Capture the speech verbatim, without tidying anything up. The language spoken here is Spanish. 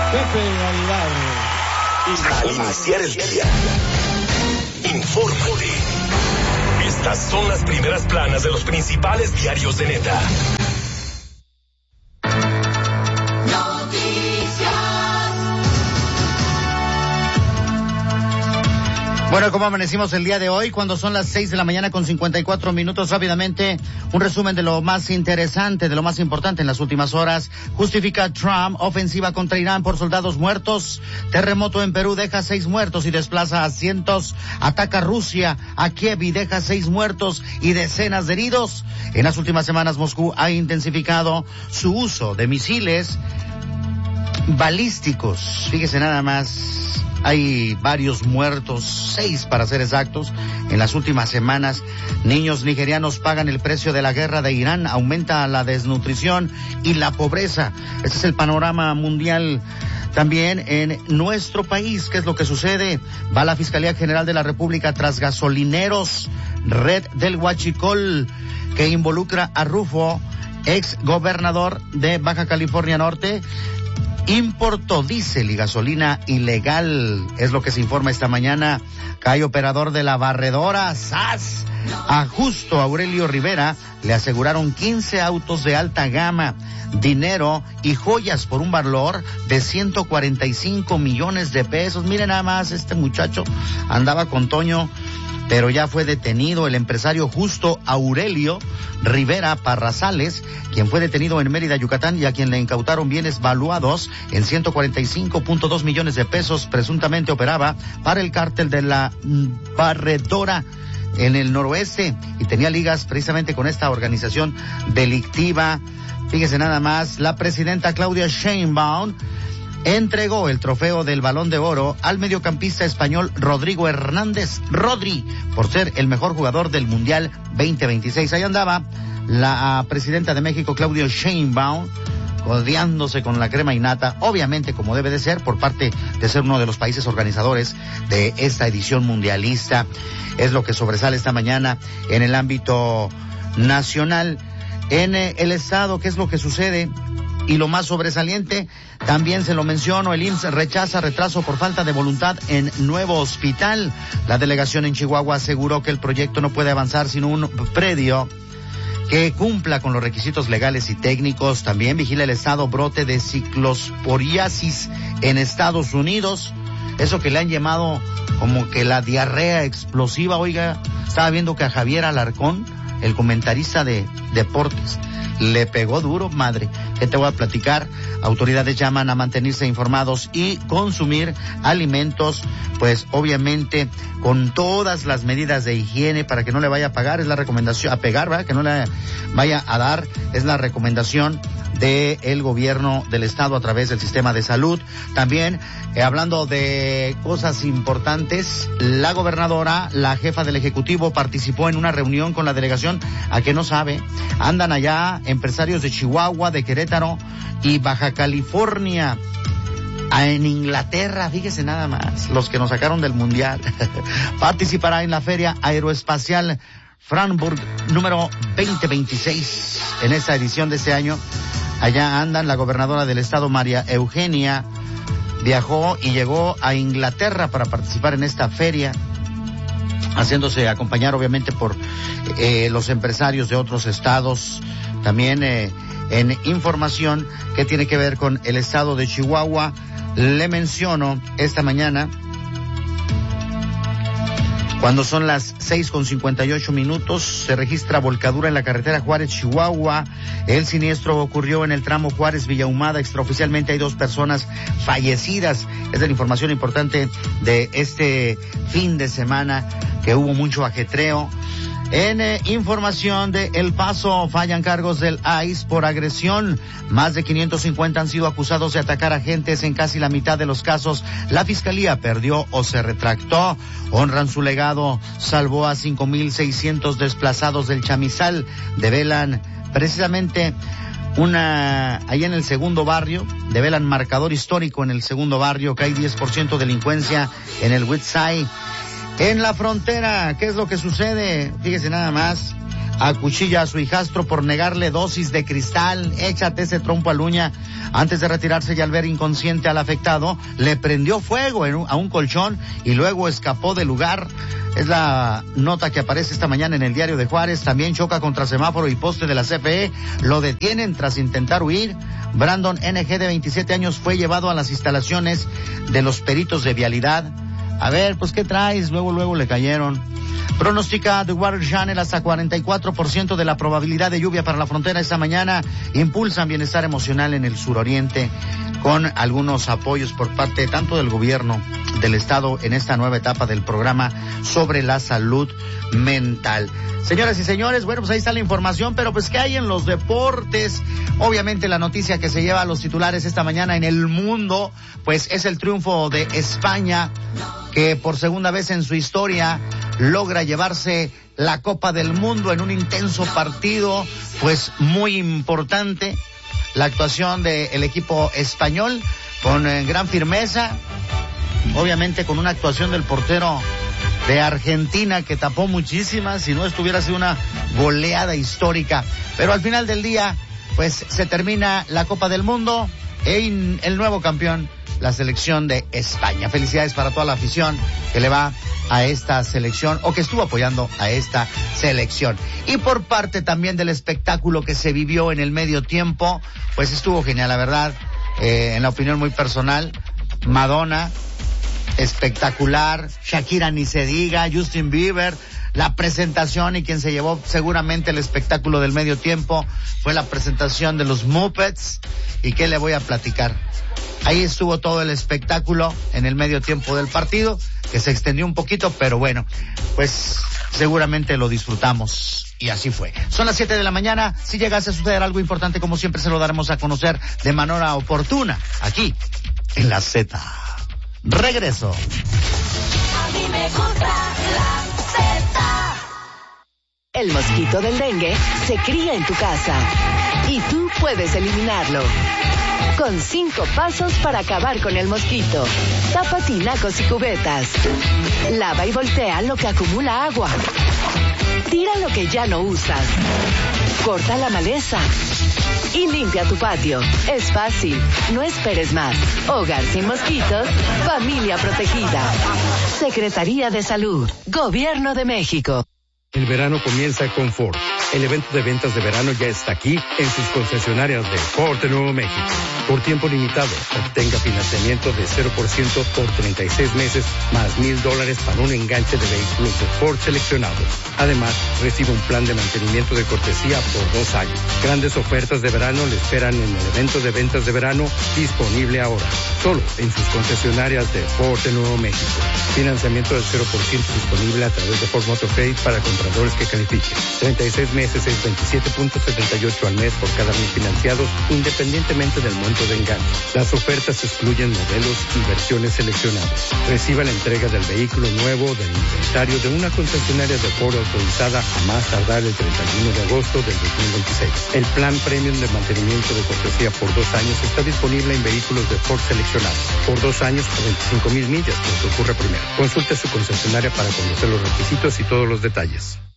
Pepe Aguilar. Al iniciar el día, infórmate. Estas son las primeras planas de los principales diarios de Neta. Bueno, ¿cómo amanecimos el día de hoy? Cuando son las seis de la mañana con cincuenta y cuatro minutos, rápidamente, un resumen de lo más interesante, de lo más importante en las últimas horas. Justifica Trump ofensiva contra Irán por soldados muertos. Terremoto en Perú deja seis muertos y desplaza a cientos. Ataca Rusia a Kiev y deja seis muertos y decenas de heridos. En las últimas semanas, Moscú ha intensificado su uso de misiles balísticos. Fíjese nada más. Hay varios muertos, seis para ser exactos. En las últimas semanas, niños nigerianos pagan el precio de la guerra de Irán, aumenta la desnutrición y la pobreza. Este es el panorama mundial. También en nuestro país, ¿qué es lo que sucede? Va la Fiscalía General de la República tras gasolineros, red del Huachicol, que involucra a Rufo, ex gobernador de Baja California Norte. Importó diésel y gasolina ilegal, es lo que se informa esta mañana. Cae operador de la barredora, ¡zas! A Justo Aurelio Rivera le aseguraron quince autos de alta gama, dinero y joyas por un valor de ciento cuarenta y cinco millones de pesos. Miren nada más, este muchacho andaba con Toño, pero ya fue detenido el empresario Justo Aurelio Rivera Parrazales, quien fue detenido en Mérida, Yucatán, y a quien le incautaron bienes valuados en ciento cuarenta y cinco punto dos millones de pesos. Presuntamente operaba para el cártel de la Barredora en el noroeste y tenía ligas precisamente con esta organización delictiva. Fíjese nada más, la presidenta Claudia Sheinbaum entregó el trofeo del Balón de Oro al mediocampista español Rodrigo Hernández, Rodri, por ser el mejor jugador del Mundial veinte veintiséis. Ahí andaba la presidenta de México, Claudia Sheinbaum, codeándose con la crema innata, obviamente como debe de ser, por parte de ser uno de los países organizadores de esta edición mundialista. Es lo que sobresale esta mañana en el ámbito nacional. En el estado, ¿qué es lo que sucede? Y lo más sobresaliente, también se lo menciono, el I M S S rechaza retraso por falta de voluntad en nuevo hospital. La delegación en Chihuahua aseguró que el proyecto no puede avanzar sin un predio que cumpla con los requisitos legales y técnicos. También vigila el estado brote de ciclosporiasis en Estados Unidos. Eso que le han llamado como que la diarrea explosiva. Oiga, estaba viendo que a Javier Alarcón, el comentarista de deportes, le pegó duro, madre. ¿Qué te voy a platicar? Autoridades llaman a mantenerse informados y consumir alimentos, pues obviamente con todas las medidas de higiene para que no le vaya a pagar, es la recomendación, a pegar, ¿verdad? Que no le vaya a dar, es la recomendación de el gobierno del estado a través del sistema de salud. También, eh, hablando de cosas importantes, la gobernadora, la jefa del ejecutivo, participó en una reunión con la delegación. A que no sabe, andan allá empresarios de Chihuahua, de Querétaro y Baja California. En Inglaterra, fíjese nada más, los que nos sacaron del mundial. Participará en la Feria Aeroespacial Frankfurt número veinte veintiséis en esta edición de este año. Allá andan, la gobernadora del estado, María Eugenia, viajó y llegó a Inglaterra para participar en esta feria, haciéndose acompañar obviamente por eh, los empresarios de otros estados. También eh, en información que tiene que ver con el estado de Chihuahua, le menciono esta mañana, cuando son las seis con cincuenta y ocho minutos, se registra volcadura en la carretera Juárez-Chihuahua. El siniestro ocurrió en el tramo Juárez-Villahumada. Extraoficialmente hay dos personas fallecidas. Es de la información importante de este fin de semana, que hubo mucho ajetreo. En eh, información de El Paso, fallan cargos del I C E por agresión. Más de quinientos cincuenta han sido acusados de atacar agentes. En casi la mitad de los casos, la fiscalía perdió o se retractó. Honran su legado, salvó a cinco mil seiscientos desplazados del Chamizal. Develan precisamente una, allá en el segundo barrio, develan marcador histórico en el segundo barrio, que hay diez por ciento delincuencia en el Woodside. En la frontera, ¿qué es lo que sucede? Fíjese nada más, acuchilla a su hijastro por negarle dosis de cristal. Échate ese trompo al uña. Antes de retirarse y al ver inconsciente al afectado, le prendió fuego en un, a un colchón y luego escapó del lugar. Es la nota que aparece esta mañana en el Diario de Juárez. También choca contra semáforo y poste de la C F E. Lo detienen tras intentar huir. Brandon N G, de veintisiete años, fue llevado a las instalaciones de los peritos de vialidad. A ver, pues, ¿qué traes? Luego, luego le cayeron. Pronostica The Weather Channel hasta cuarenta y cuatro por ciento de la probabilidad de lluvia para la frontera esta mañana. Impulsan bienestar emocional en el suroriente con algunos apoyos por parte tanto del gobierno del estado en esta nueva etapa del programa sobre la salud mental. Señoras y señores, bueno, pues ahí está la información, pero pues ¿qué hay en los deportes? Obviamente la noticia que se lleva a los titulares esta mañana en el mundo, pues es el triunfo de España, que por segunda vez en su historia logra llevarse la Copa del Mundo en un intenso partido, pues muy importante. La actuación del equipo español con eh, gran firmeza, obviamente con una actuación del portero de Argentina que tapó muchísimas, si no estuviera sido una goleada histórica. Pero al final del día, pues se termina la Copa del Mundo en el nuevo campeón, la selección de España. Felicidades para toda la afición que le va a esta selección o que estuvo apoyando a esta selección. Y por parte también del espectáculo que se vivió en el medio tiempo, pues estuvo genial, la verdad, eh, en la opinión muy personal. Madonna, espectacular. Shakira ni se diga. Justin Bieber, la presentación, y quien se llevó seguramente el espectáculo del medio tiempo fue la presentación de los Muppets. ¿Y qué le voy a platicar? Ahí estuvo todo el espectáculo en el medio tiempo del partido, que se extendió un poquito, pero bueno, pues seguramente lo disfrutamos. Y así fue. Son las siete de la mañana. Si llegase a suceder algo importante, como siempre, se lo daremos a conocer de manera oportuna, aquí, en la Z. Regreso. A mí me gusta la Z. El mosquito del dengue se cría en tu casa y tú puedes eliminarlo. Con cinco pasos para acabar con el mosquito. Tapa tinacos y cubetas. Lava y voltea lo que acumula agua. Tira lo que ya no usas. Corta la maleza. Y limpia tu patio. Es fácil. No esperes más. Hogar sin mosquitos. Familia protegida. Secretaría de Salud. Gobierno de México. El verano comienza con Ford. El evento de ventas de verano ya está aquí en sus concesionarias de Ford de Nuevo México. Por tiempo limitado, obtenga financiamiento de cero por ciento por treinta y seis meses, más mil dólares para un enganche de vehículos de Ford seleccionados. Además, recibe un plan de mantenimiento de cortesía por dos años. Grandes ofertas de verano le esperan en el evento de ventas de verano disponible ahora. Solo en sus concesionarias de Ford de Nuevo México. Financiamiento del cero por ciento disponible a través de Ford Motor Credit para compradores que califiquen. treinta y seis meses es veintisiete punto setenta y ocho al mes por cada mil financiados, independientemente del monto de enganche. Las ofertas excluyen modelos y versiones seleccionadas. Reciba la entrega del vehículo nuevo del inventario de una concesionaria de Ford autorizada a más tardar el treinta y uno de agosto del dos mil veintiséis. El plan premium de mantenimiento de cortesía por dos años está disponible en vehículos de Ford seleccionados. Por dos años a veinticinco mil millas, lo que ocurre primero. Consulte su concesionaria para conocer los requisitos y todos los detalles.